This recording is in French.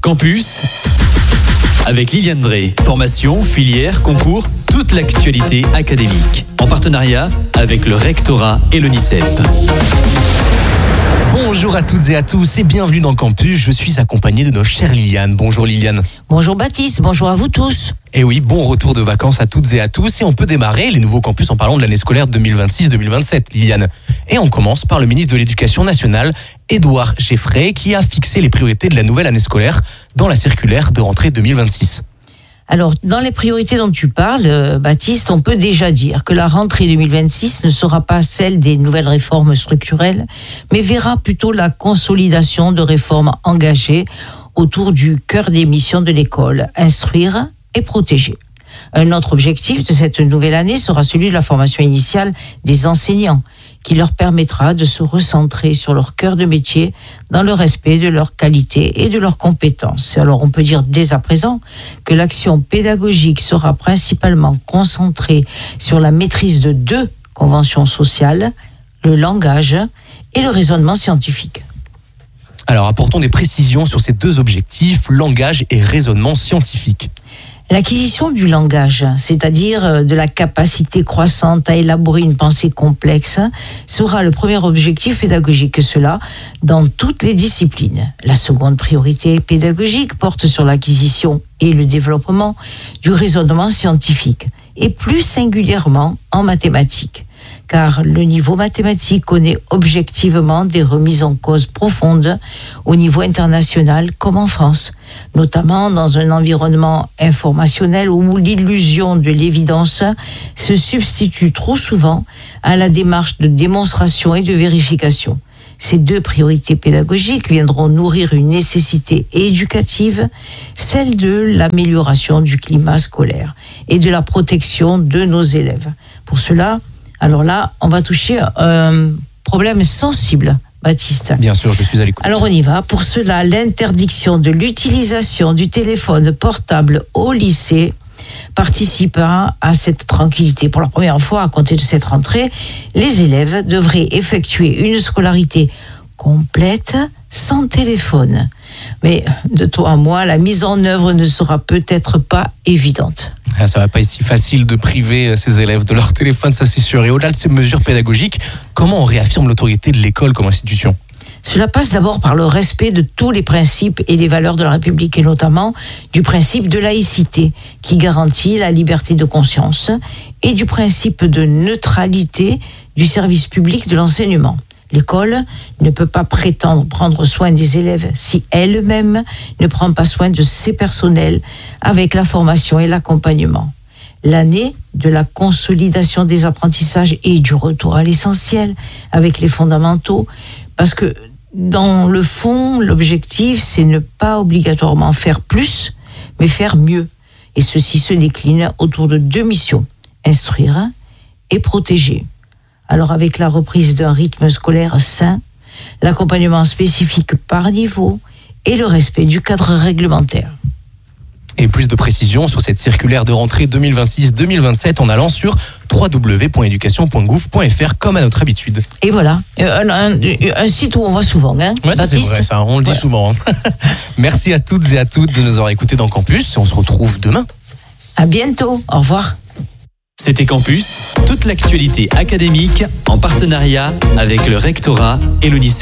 Campus avec Liliane Drey. Formation, filière, concours, toute l'actualité académique. En partenariat avec le rectorat et l'ONICEP. Bonjour à toutes et à tous et bienvenue dans Campus. Je suis accompagné de nos chères Liliane. Bonjour Liliane. Bonjour Baptiste, bonjour à vous tous. Et oui, bon retour de vacances à toutes et à tous. Et on peut démarrer les nouveaux campus en parlant de l'année scolaire 2026-2027, Liliane. Et on commence par le ministre de l'Éducation nationale, Édouard Geffray, qui a fixé les priorités de la nouvelle année scolaire dans la circulaire de rentrée 2026. Alors, dans les priorités dont tu parles, Baptiste, on peut déjà dire que la rentrée 2026 ne sera pas celle des nouvelles réformes structurelles, mais verra plutôt la consolidation de réformes engagées autour du cœur des missions de l'école, instruire et protéger. Un autre objectif de cette nouvelle année sera celui de la formation initiale des enseignants, qui leur permettra de se recentrer sur leur cœur de métier dans le respect de leurs qualités et de leurs compétences. Alors on peut dire dès à présent que l'action pédagogique sera principalement concentrée sur la maîtrise de deux conventions sociales, le langage et le raisonnement scientifique. Alors apportons des précisions sur ces deux objectifs, langage et raisonnement scientifique. L'acquisition du langage, c'est-à-dire de la capacité croissante à élaborer une pensée complexe, sera le premier objectif pédagogique, cela dans toutes les disciplines. La seconde priorité pédagogique porte sur l'acquisition et le développement du raisonnement scientifique, et plus singulièrement en mathématiques. Car le niveau mathématique connaît objectivement des remises en cause profondes au niveau international comme en France, notamment dans un environnement informationnel où l'illusion de l'évidence se substitue trop souvent à la démarche de démonstration et de vérification. Ces deux priorités pédagogiques viendront nourrir une nécessité éducative, celle de l'amélioration du climat scolaire et de la protection de nos élèves. Pour cela, alors là, on va toucher un problème sensible, Baptiste. Bien sûr, je suis à l'écoute. Alors on y va. Pour cela, l'interdiction de l'utilisation du téléphone portable au lycée participera à cette tranquillité. Pour la première fois, à compter de cette rentrée, les élèves devraient effectuer une scolarité complète sans téléphone. Mais de toi à moi, la mise en œuvre ne sera peut-être pas évidente. Ça va pas être si facile de priver ces élèves de leur téléphone, ça c'est sûr. Et au-delà de ces mesures pédagogiques, comment on réaffirme l'autorité de l'école comme institution ? Cela passe d'abord par le respect de tous les principes et les valeurs de la République, et notamment du principe de laïcité, qui garantit la liberté de conscience, et du principe de neutralité du service public de l'enseignement. L'école ne peut pas prétendre prendre soin des élèves si elle-même ne prend pas soin de ses personnels avec la formation et l'accompagnement. L'année de la consolidation des apprentissages et du retour à l'essentiel avec les fondamentaux, parce que dans le fond, l'objectif, c'est ne pas obligatoirement faire plus, mais faire mieux. Et ceci se décline autour de deux missions, instruire et protéger. Alors avec la reprise d'un rythme scolaire sain, l'accompagnement spécifique par niveau et le respect du cadre réglementaire. Et plus de précisions sur cette circulaire de rentrée 2026-2027 en allant sur www.education.gouv.fr comme à notre habitude. Et voilà, un site où on va souvent, hein, ouais, ça c'est vrai, ça, on le dit souvent. Merci à toutes et à toutes de nous avoir écoutés dans Campus. On se retrouve demain. À bientôt, au revoir. C'était Campus, toute l'actualité académique en partenariat avec le rectorat et l'ONICEP.